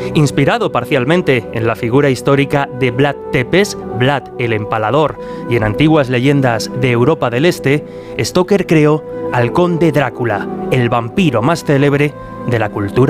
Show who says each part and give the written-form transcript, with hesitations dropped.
Speaker 1: Inspirado parcialmente en la figura histórica de Vlad Tepes, Vlad el Empalador, y en antiguas leyendas de Europa del Este, Stoker creó al conde Drácula, el vampiro más célebre de la cultura